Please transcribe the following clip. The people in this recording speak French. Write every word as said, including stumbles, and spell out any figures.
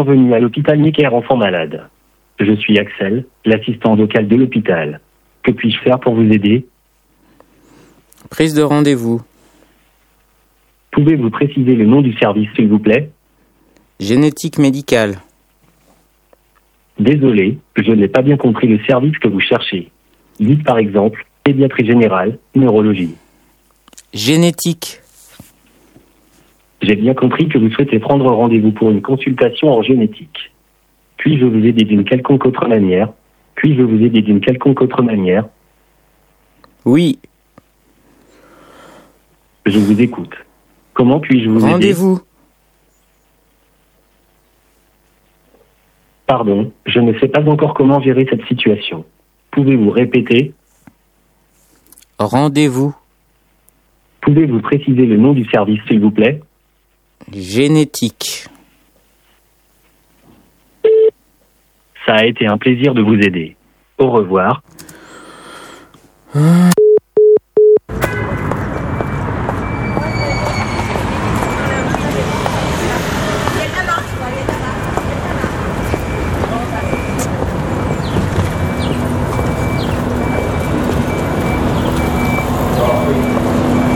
Bienvenue à l'hôpital Necker Enfants Malades. Je suis Axel, l'assistant vocal de l'hôpital. Que puis-je faire pour vous aider? Prise de rendez-vous. Pouvez-vous préciser le nom du service, s'il vous plaît? Génétique médicale. Désolé, je n'ai pas bien compris le service que vous cherchez. Dites par exemple, pédiatrie générale, neurologie. Génétique. J'ai bien compris que vous souhaitez prendre rendez-vous pour une consultation en génétique. Puis-je vous aider d'une quelconque autre manière? Puis-je vous aider d'une quelconque autre manière? Oui. Je vous écoute. Comment puis-je vous aider? Rendez-vous. Pardon, je ne sais pas encore comment gérer cette situation. Pouvez-vous répéter? Rendez-vous. Pouvez-vous préciser le nom du service, s'il vous plaît? Génétique. Ça a été un plaisir de vous aider. Au revoir. Hum.